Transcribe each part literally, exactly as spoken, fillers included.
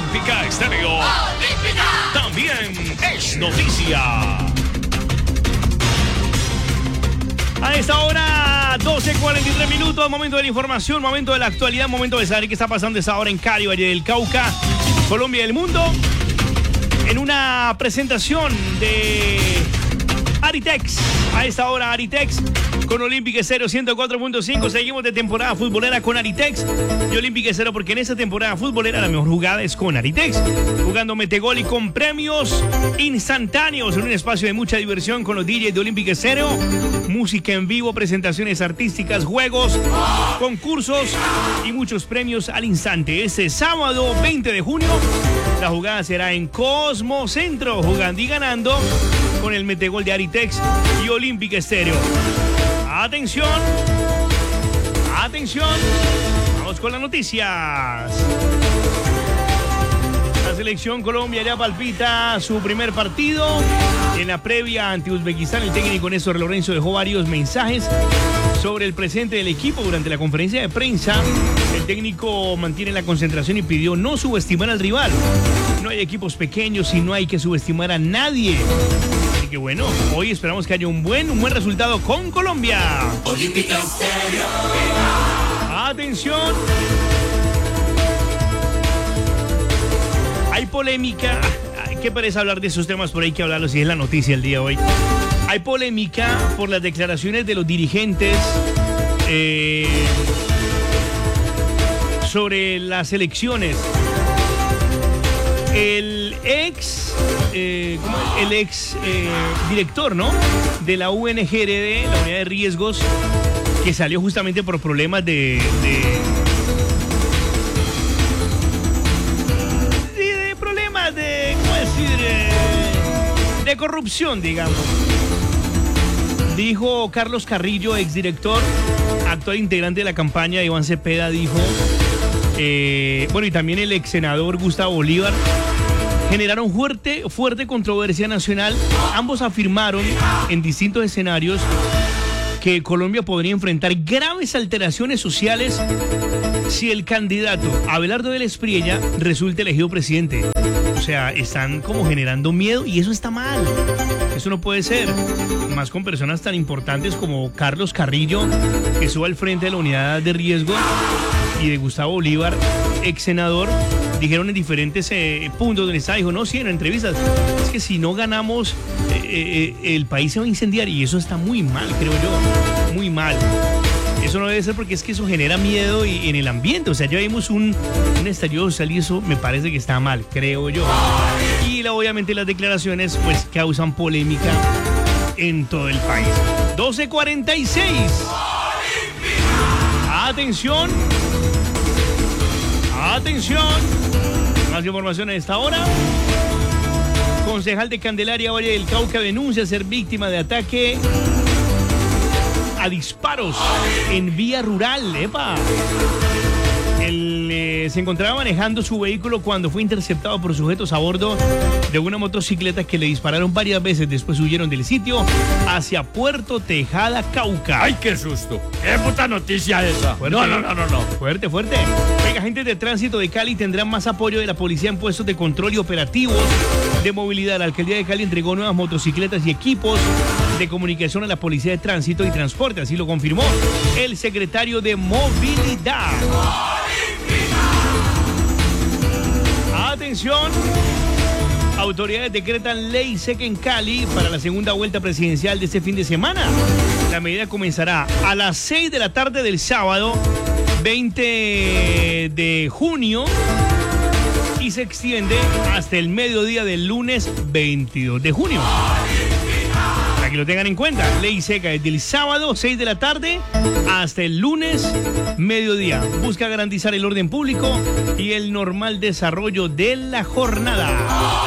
Olímpica Estéreo. Olímpica. También es noticia. A esta hora, doce cuarenta y tres minutos, momento de la información, momento de la actualidad, momento de saber qué está pasando esta hora en Cali, Valle del Cauca, Colombia y el mundo. En una presentación de Aritex, a esta hora Aritex con Olímpica Estéreo ciento cuatro punto cinco. Seguimos de temporada futbolera con Aritex y Olímpica Estéreo, porque en esta temporada futbolera la mejor jugada es con Aritex, jugando Metegol y con premios instantáneos en un espacio de mucha diversión con los D Js de Olímpica Estéreo, música en vivo, presentaciones artísticas, juegos, concursos y muchos premios al instante. Este sábado veinte de junio la jugada será en Cosmo Centro, jugando y ganando con el Metegol de Aritex y Olímpica Estéreo. Atención, atención, vamos con las noticias. La selección Colombia ya palpita su primer partido. En la previa ante Uzbekistán, el técnico Néstor Lorenzo dejó varios mensajes sobre el presente del equipo. Durante la conferencia de prensa, el técnico mantiene la concentración y pidió no subestimar al rival. No hay equipos pequeños y no hay que subestimar a nadie. Que bueno, hoy esperamos que haya un buen, un buen resultado con Colombia. Olímpica Estéreo. Atención. Hay polémica. Ay, qué pereza hablar de esos temas, pero hay que hablarlos y es la noticia el día de hoy. Hay polémica por las declaraciones de los dirigentes eh, sobre las elecciones. El ex, eh, ¿cómo es? el ex eh, director, ¿no? de la U N G R D, la unidad de riesgos, que salió justamente por problemas de, de, de, de problemas de, ¿cómo decir? Eh, de corrupción, digamos. Dijo Carlos Carrillo, exdirector, actual integrante de la campaña de Iván Cepeda, dijo... Eh, bueno, y también el ex senador Gustavo Bolívar generaron fuerte, fuerte controversia nacional. Ambos afirmaron en distintos escenarios que Colombia podría enfrentar graves alteraciones sociales si el candidato Abelardo del Espriella resulta elegido presidente. O sea, están como generando miedo y eso está mal. Eso no puede ser. Más con personas tan importantes como Carlos Carrillo, que sube al frente de la unidad de riesgo, y de Gustavo Bolívar, ex senador, dijeron en diferentes eh, puntos donde estaba, dijo, no, sí, en entrevistas, es que si no ganamos, eh, eh, el país se va a incendiar, y eso está muy mal, creo yo, muy mal. Eso no debe ser, porque es que eso genera miedo y, en el ambiente, o sea, ya vimos un, un estallido social y eso me parece que está mal, creo yo. Y la, obviamente las declaraciones pues causan polémica en todo el país. doce cuarenta y seis. Atención. Atención. Más información a esta hora. Concejal de Candelaria, Valle del Cauca, denuncia ser víctima de ataque a disparos en vía rural. ¡Epa! Él eh, se encontraba manejando su vehículo cuando fue interceptado por sujetos a bordo de una motocicleta que le dispararon varias veces. Después huyeron del sitio hacia Puerto Tejada, Cauca. ¡Ay, qué susto! ¡Qué puta noticia esa! Fuerte, no, no, no, no, no. Fuerte, fuerte. Venga, agentes de tránsito de Cali tendrán más apoyo de la policía en puestos de control y operativos de movilidad. La alcaldía de Cali entregó nuevas motocicletas y equipos de comunicación a la policía de tránsito y transporte. Así lo confirmó el secretario de Movilidad. Atención. Autoridades decretan ley seca en Cali para la segunda vuelta presidencial de este fin de semana. La medida comenzará a las seis de la tarde del sábado veinte de junio y se extiende hasta el mediodía del lunes veintidós de junio. Para que lo tengan en cuenta, ley seca desde el sábado seis de la tarde hasta el lunes mediodía. Busca garantizar el orden público y el normal desarrollo de la jornada.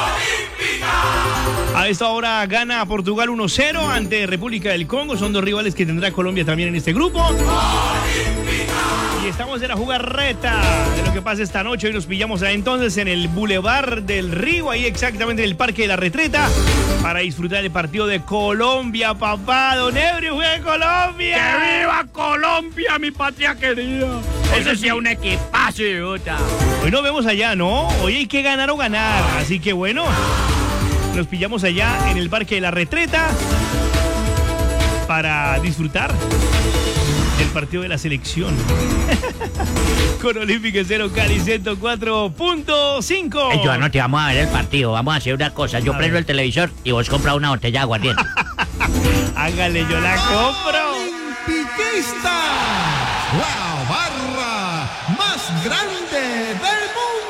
A esta hora gana Portugal uno cero ante República del Congo. Son dos rivales que tendrá Colombia también en este grupo. Y estamos en la jugarreta de lo que pasa esta noche. Hoy nos pillamos entonces en el Boulevard del Río, ahí exactamente en el Parque de la Retreta, para disfrutar del partido de Colombia, papá. Don Ebrio juega en Colombia. ¡Que viva Colombia, mi patria querida! Eso sí es un equipazo, idiota. Hoy nos vemos allá, ¿no? Hoy hay que ganar o ganar. Así que bueno, nos pillamos allá en el Parque de la Retreta para disfrutar del partido de la selección. Con Olímpica cero, Cali ciento cuatro punto cinco. Hey, yo anoche vamos a ver el partido. Vamos a hacer una cosa. Yo A prendo ver. el televisor y vos compras una botella de aguardiente. Hágale, yo la compro. Olimpiquista, la barra más grande del mundo.